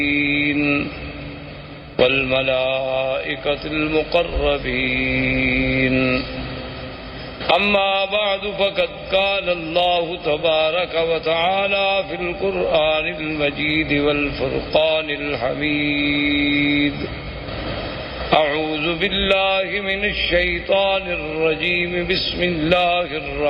والملائكة المقربين أما بعد فقد قال الله تبارك وتعالى في القرآن المجيد والفرقان الحميد أعوذ بالله من الشيطان الرجيم بسم الله الرحمن